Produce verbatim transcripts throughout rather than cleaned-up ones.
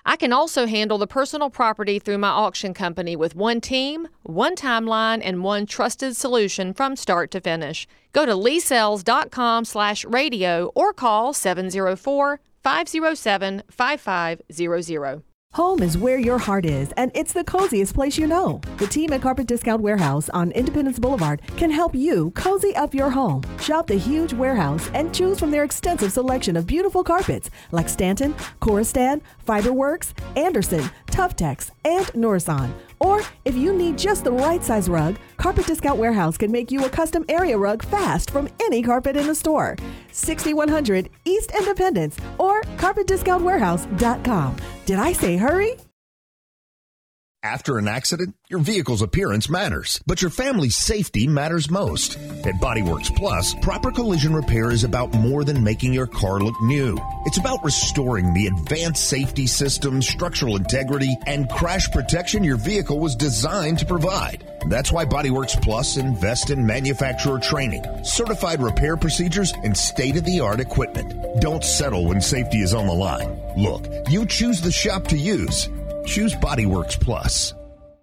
I can also handle the personal property through my auction company with one team, one timeline, and one trusted solution from start to finish. Go to lee sells dot com slash radio or call seven oh four, five oh seven, five five zero zero. Home is where your heart is, and it's the coziest place you know. The team at Carpet Discount Warehouse on Independence Boulevard can help you cozy up your home. Shop the huge warehouse and choose from their extensive selection of beautiful carpets like Stanton, Coristan, Fiberworks, Anderson, Tuftex, and Norison. Or if you need just the right size rug, Carpet Discount Warehouse can make you a custom area rug fast from any carpet in the store. sixty-one hundred East Independence or carpet discount warehouse dot com. Did I say hurry? After an accident, your vehicle's appearance matters, but your family's safety matters most. At Bodyworks Plus, proper collision repair is about more than making your car look new. It's about restoring the advanced safety systems, structural integrity, and crash protection your vehicle was designed to provide. That's why Bodyworks Plus invests in manufacturer training, certified repair procedures, and state-of-the-art equipment. Don't settle when safety is on the line. Look, you choose the shop to use. Choose Bodyworks Plus.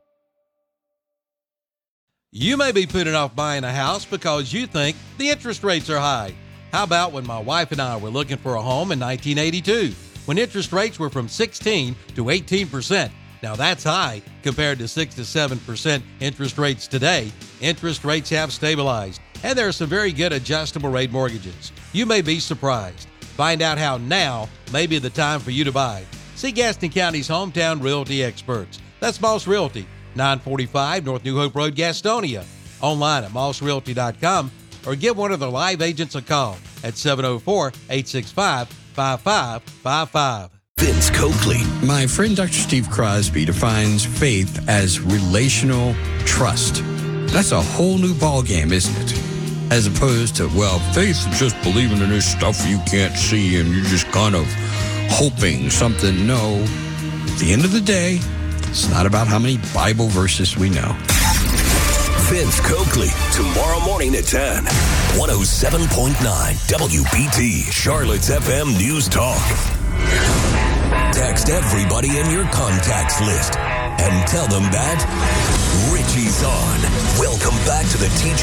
You may be putting off buying a house because you think the interest rates are high. How about when my wife and I were looking for a home in nineteen eighty-two, when interest rates were from sixteen to eighteen percent? Now that's high compared to six to seven percent interest rates today. Interest rates have stabilized, and there are some very good adjustable rate mortgages. You may be surprised. Find out how now may be the time for you to buy. See Gaston County's hometown realty experts. That's Moss Realty, nine forty-five North New Hope Road, Gastonia. Online at moss realty dot com or give one of their live agents a call at seven oh four, eight six five, five five five five. Vince Coakley. My friend Doctor Steve Crosby defines faith as relational trust. That's a whole new ballgame, isn't it? As opposed to, well, faith is just believing in this stuff you can't see and you're just kind of hoping something. No. At the end of the day, it's not about how many Bible verses we know. Vince Coakley, tomorrow morning at ten. one oh seven point nine W B T, Charlotte's F M News Talk. Text everybody in your contacts list and tell them that Richie's on. Welcome back to the T J